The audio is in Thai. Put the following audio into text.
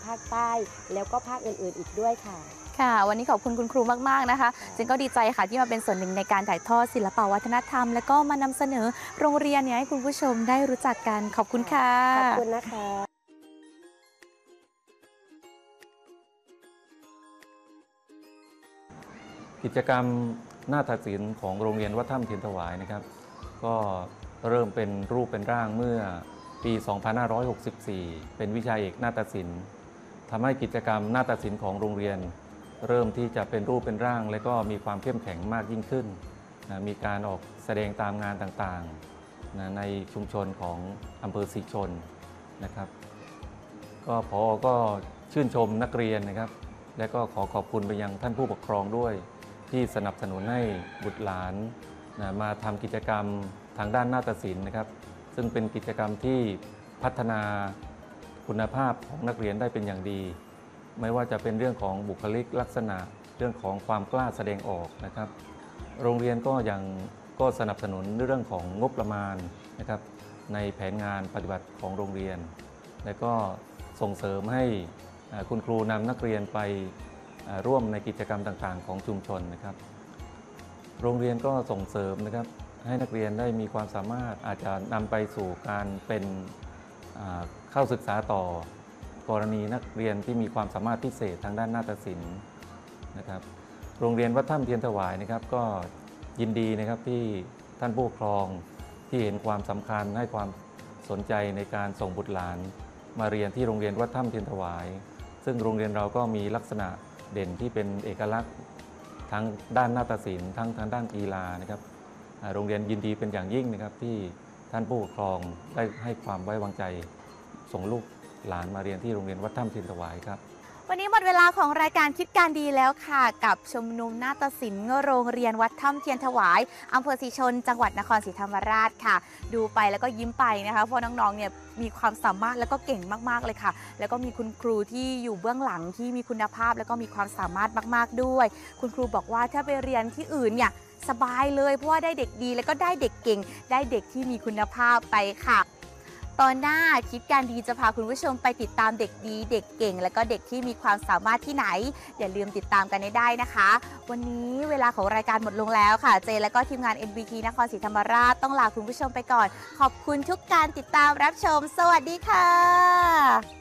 าคใต้แล้วก็ภาคอื่นๆอีกด้วยค่ะค่ะวันนี้ขอบคุณคุณครูมากๆนะคะจึงก็ดีใจค่ะที่มาเป็นส่วนหนึ่งในการถ่ายทอดศิลปวัฒนธรรมและก็มานำเสนอโรงเรียนให้คุณผู้ชมได้รู้จักกันขอบคุณค่ะขอบคุณนะคะกิจกรรมนาฏศิลป์ของโรงเรียนวัดถ้ำเทียนถวายนะครับก็เริ่มเป็นรูปเป็นร่างเมื่อปี 2564 เป็นวิชาเอกนาฏศิลป์ทำให้กิจกรรมนาฏศิลป์ของโรงเรียนเริ่มที่จะเป็นรูปเป็นร่างและก็มีความเข้มแข็งมากยิ่งขึ้นมีการออกแสดงตามงานต่างๆในชุมชนของอำเภอศรีชนนะครับก็ผอ.ก็ชื่นชมนักเรียนนะครับและก็ขอขอบคุณไปยังท่านผู้ปกครองด้วยที่สนับสนุนให้บุตรหลานมาทำกิจกรรมทางด้านนาฏศิลป์นะครับซึ่งเป็นกิจกรรมที่พัฒนาคุณภาพของนักเรียนได้เป็นอย่างดีไม่ว่าจะเป็นเรื่องของบุคลิกลักษณะเรื่องของความกล้าแสดงออกนะครับโรงเรียนก็สนับสนุนเรื่องของงบประมาณนะครับในแผนงานปฏิบัติของโรงเรียนและก็ส่งเสริมให้คุณครูนำนักเรียนไปร่วมในกิจกรรมต่างๆของชุมชนนะครับโรงเรียนก็ส่งเสริมนะครับให้นักเรียนได้มีความสามารถอาจจะนำไปสู่การเป็นเข้าศึกษาต่อกรณีนักเรียนที่มีความสามารถพิเศษทางด้านนาฏศิลป์นะครับโรงเรียนวัดถ้ำเทียนถวายนะครับก็ยินดีนะครับที่ท่านผู้ปกครองที่เห็นความสำคัญให้ความสนใจในการส่งบุตรหลานมาเรียนที่โรงเรียนวัดถ้ำเทียนถวายซึ่งโรงเรียนเราก็มีลักษณะเด่นที่เป็นเอกลักษณ์ทั้งด้านนาฏศิลป์ทั้งทางด้านกีฬานะครับโรงเรียนยินดีเป็นอย่างยิ่งนะครับที่ท่านผู้ปกครองได้ให้ความไว้วางใจส่งลูกหลานมาเรียนที่โรงเรียนวัดถ้ำเทียนถวายครับวันนี้หมดเวลาของรายการคิดการดีแล้วค่ะกับชมนุมนาฏศิลป์โรงเรียนวัดถ้ำเทียนถวายอำเภอศรีชนจังหวัดนครศรีธรรมราชค่ะดูไปแล้วก็ยิ้มไปนะคะเพราะน้องๆเนี่ยมีความสามารถแล้วก็เก่งมากๆเลยค่ะแล้วก็มีคุณครูที่อยู่เบื้องหลังที่มีคุณภาพแล้วก็มีความสามารถมากๆด้วยคุณครูบอกว่าถ้าไปเรียนที่อื่นเนี่ยสบายเลยเพราะว่าได้เด็กดีแล้วก็ได้เด็กเก่งได้เด็กที่มีคุณภาพไปค่ะตอนหน้าคิดการดีจะพาคุณผู้ชมไปติดตามเด็กดีเด็กเก่งและก็เด็กที่มีความสามารถที่ไหนอย่าลืมติดตามกันได้นะคะวันนี้เวลาของรายการหมดลงแล้วค่ะเจและก็ทีมงาน NBT นครศรีธรรมราชต้องลาคุณผู้ชมไปก่อนขอบคุณทุกการติดตามรับชมสวัสดีค่ะ